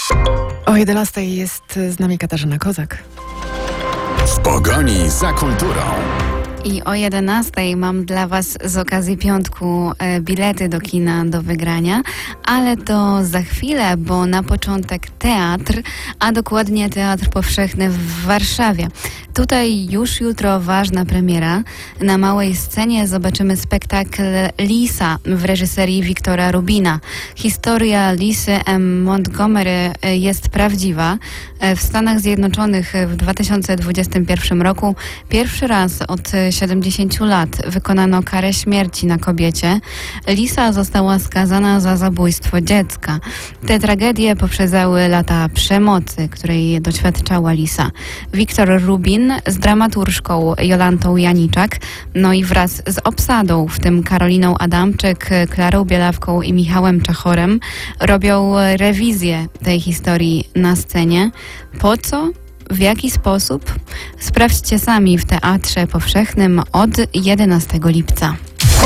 O 11 jest z nami Katarzyna Kozak. W pogoni za kulturą. I o 11 mam dla Was z okazji piątku bilety do kina do wygrania, ale to za chwilę, bo na początek teatr, a dokładnie Teatr Powszechny w Warszawie. Tutaj już jutro ważna premiera. Na małej scenie zobaczymy spektakl Lisa w reżyserii Wiktora Rubina. Historia Lisy M. Montgomery jest prawdziwa. W Stanach Zjednoczonych w 2021 roku pierwszy raz od 70 lat wykonano karę śmierci na kobiecie. Lisa została skazana za zabójstwo dziecka. Te tragedie poprzedzały lata przemocy, której doświadczała Lisa. Wiktor Rubin z dramaturżką Jolantą Janiczak, no i wraz z obsadą, w tym Karoliną Adamczyk, Klarą Bielawką i Michałem Czachorem, robią rewizję tej historii na scenie. Po co? W jaki sposób? Sprawdźcie sami w Teatrze Powszechnym od 11 lipca.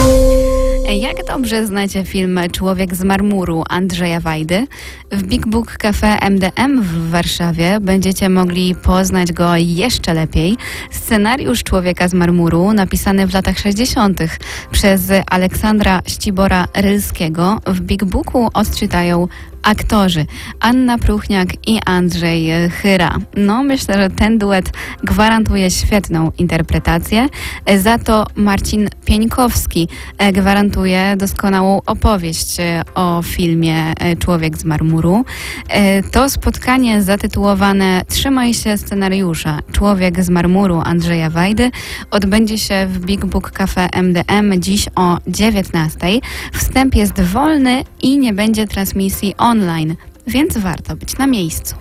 Jak dobrze znacie film Człowiek z marmuru Andrzeja Wajdy? W Big Book Cafe MDM w Warszawie będziecie mogli poznać go jeszcze lepiej. Scenariusz Człowieka z marmuru napisany w latach 60. przez Aleksandra Ścibora-Rylskiego w Big Booku odczytają aktorzy Anna Pruchniak i Andrzej Chyra. No, myślę, że ten duet gwarantuje świetną interpretację. Za to Marcin Pieńkowski gwarantuje doskonałą opowieść o filmie Człowiek z marmuru. To spotkanie zatytułowane Trzymaj się scenariusza Człowiek z marmuru Andrzeja Wajdy odbędzie się w Big Book Cafe MDM dziś o 19:00. Wstęp jest wolny i nie będzie transmisji online, więc warto być na miejscu.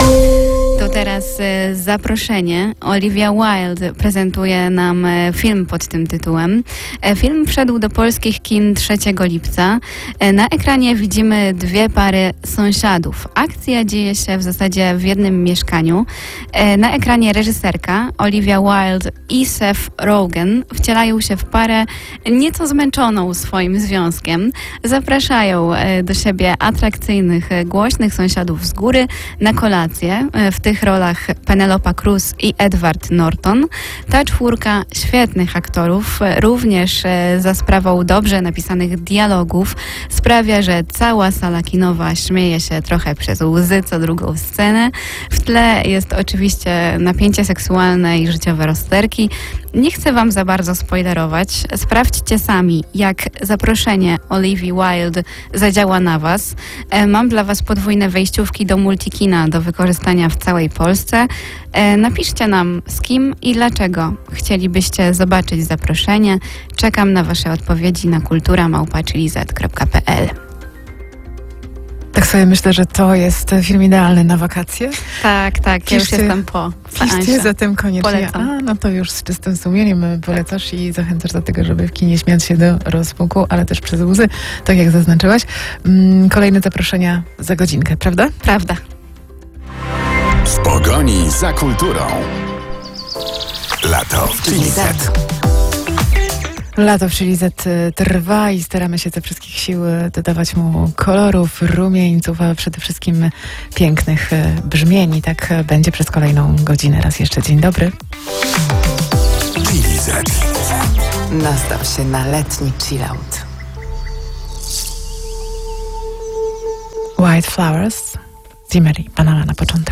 To teraz zaproszenie. Olivia Wilde prezentuje nam film pod tym tytułem. Film wszedł do polskich kin 3 lipca. Na ekranie widzimy dwie pary sąsiadów. Akcja dzieje się w zasadzie w jednym mieszkaniu. Na ekranie reżyserka Olivia Wilde i Seth Rogen wcielają się w parę nieco zmęczoną swoim związkiem. Zapraszają do siebie atrakcyjnych, głośnych sąsiadów z góry na kolację. W tych rolach Penelope Cruz i Edward Norton. Ta czwórka świetnych aktorów, również za sprawą dobrze napisanych dialogów, sprawia, że cała sala kinowa śmieje się trochę przez łzy co drugą scenę. W tle jest oczywiście napięcie seksualne i życiowe rozterki. Nie chcę Wam za bardzo spoilerować. Sprawdźcie sami, jak zaproszenie Olivii Wilde zadziała na Was. Mam dla Was podwójne wejściówki do Multikina do wykorzystania w całej Polsce. Napiszcie nam, z kim i dlaczego chcielibyście zobaczyć zaproszenie. Czekam na Wasze odpowiedzi na kultura@liz.pl. Tak sobie myślę, że to jest film idealny na wakacje. Tak, ja już jestem po seansie. Piszcie zatem koniecznie. Polecam. No to już z czystym sumieniem polecasz i zachęcasz do tego, żeby w kinie śmiać się do rozpuku, ale też przez łzy, tak jak zaznaczyłaś. Kolejne zaproszenia za godzinkę, prawda? Prawda. W pogoni za kulturą. Lato w Chili Z. Lato w Chili Z trwa i staramy się ze wszystkich sił dodawać mu kolorów, rumieńców, a przede wszystkim pięknych brzmień. I tak będzie przez kolejną godzinę. Raz jeszcze dzień dobry. Chili Z. Nastaw się na letni chillout. White Flowers, Zimmery, Banana na początek.